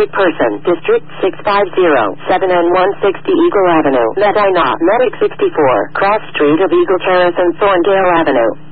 sick person, District 650, 7N160 Eagle Avenue, Medina, Medic 64, Cross Street of Eagle Terrace and Thorndale Avenue.